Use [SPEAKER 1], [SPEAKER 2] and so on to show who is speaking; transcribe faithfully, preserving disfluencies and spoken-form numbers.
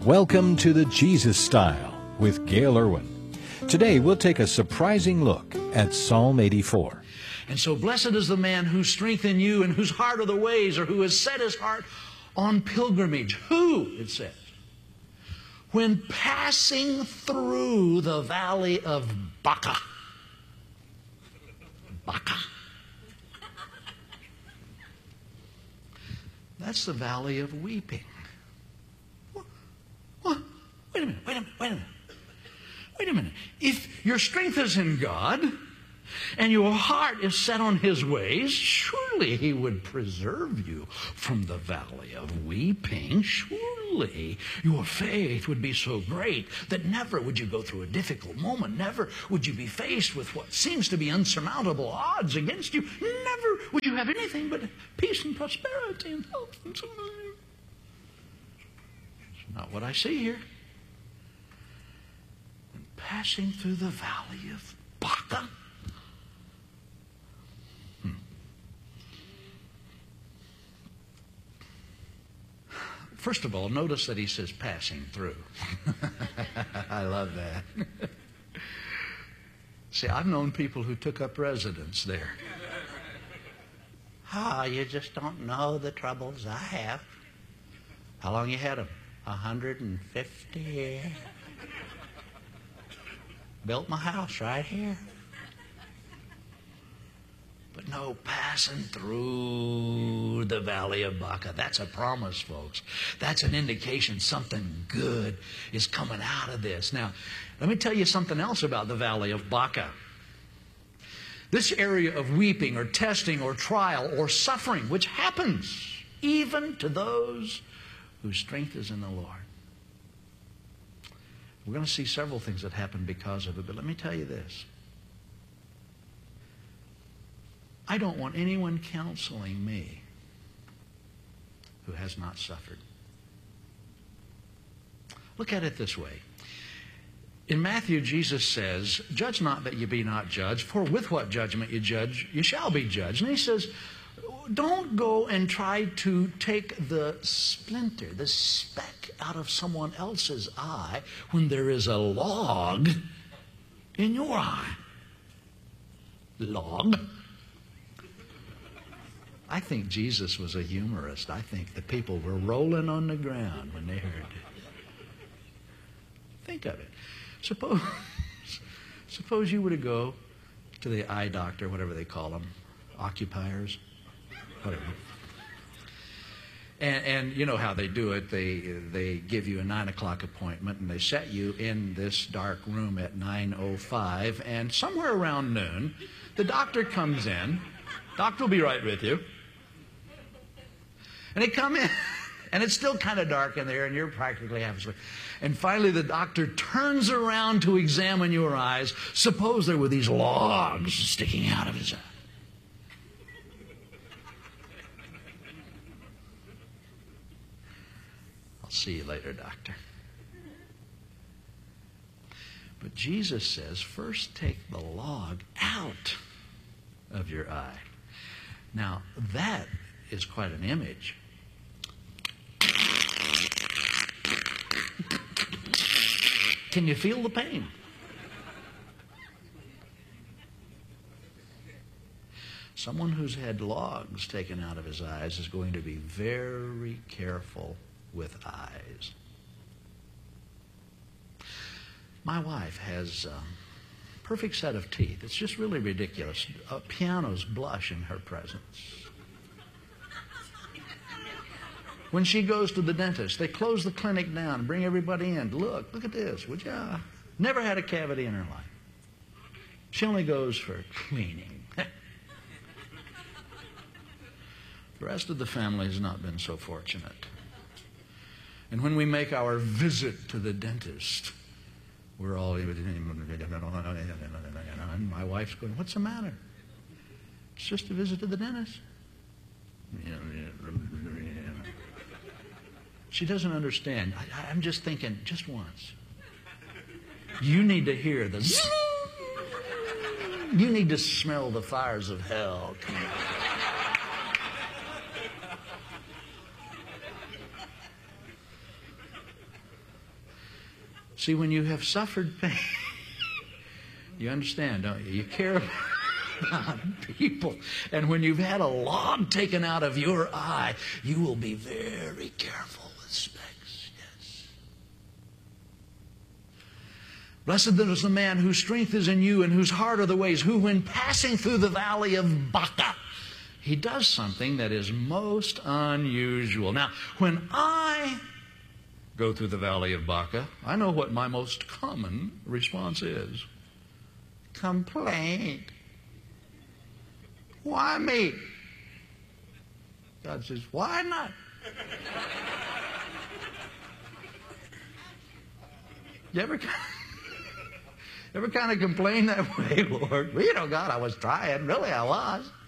[SPEAKER 1] Welcome to the Jesus Style with Gail Irwin. Today we'll take a surprising look at Psalm eighty-four.
[SPEAKER 2] And so blessed is the man who strengthened you and whose heart are the ways, or who has set his heart on pilgrimage. Who, it says, when passing through the valley of Baca. Baca. That's the valley of weeping. What? What? Wait a minute, wait a minute, wait a minute. Wait a minute. If your strength is in God and your heart is set on His ways, surely He would preserve you from the valley of weeping. Surely your faith would be so great that never would you go through a difficult moment. Never would you be faced with what seems to be unsurmountable odds against you. Never would you have anything but peace and prosperity and health and so on. It's not what I see here. Passing through the valley of Baca. Hmm. First of all, notice that he says passing through. I love that. See, I've known people who took up residence there. Ah, you just don't know the troubles I have. How long you had them? A hundred and fifty. Built my house right here. But no, passing through the valley of Baca. That's a promise, folks. That's an indication something good is coming out of this. Now, let me tell you something else about the valley of Baca. This area of weeping or testing or trial or suffering, which happens even to those whose strength is in the Lord. We're going to see several things that happen because of it, but let me tell you this. I don't want anyone counseling me who has not suffered. Look at it this way. In Matthew, Jesus says, "Judge not that you be not judged, for with what judgment you judge, you shall be judged." And he says, don't go and try to take the splinter, the speck out of someone else's eye when there is a log in your eye. Log. I think Jesus was a humorist. I think the people were rolling on the ground when they heard it. Think of it. Suppose, suppose you were to go to the eye doctor, whatever they call them, occupiers. Whatever. And, and you know how they do it. They they give you a nine o'clock appointment, and they set you in this dark room at nine oh five. And somewhere around noon, the doctor comes in. Doctor will be right with you. And they come in, and it's still kind of dark in there, and you're practically half asleep. And finally, the doctor turns around to examine your eyes. Suppose there were these logs sticking out of his eye. See you later, doctor. But Jesus says, first take the log out of your eye. Now, that is quite an image. Can you feel the pain? Someone who's had logs taken out of his eyes is going to be very careful with eyes. My wife has a perfect set of teeth. It's just really ridiculous. Uh, pianos blush in her presence. When she goes to the dentist, they close the clinic down and bring everybody in. Look, look at this, would you? Never had a cavity in her life. She only goes for cleaning. The rest of the family has not been so fortunate. And when we make our visit to the dentist, we're all, and my wife's going, "What's the matter?" "It's just a visit to the dentist." She doesn't understand. I, I'm just thinking, just once. You need to hear the zzz. You need to smell the fires of hell. Come on. See, when you have suffered pain, you understand, don't you? You care about people. And when you've had a log taken out of your eye, you will be very careful with specks. Yes. Blessed is the man whose strength is in you and whose heart are the ways, who when passing through the valley of Baca, he does something that is most unusual. Now, when I go through the valley of Baca, I know what my most common response is. Complaint. Why me? God says, why not? You ever, ever kind of complain that way, Lord? Well, you know, God, I was trying. Really, I was.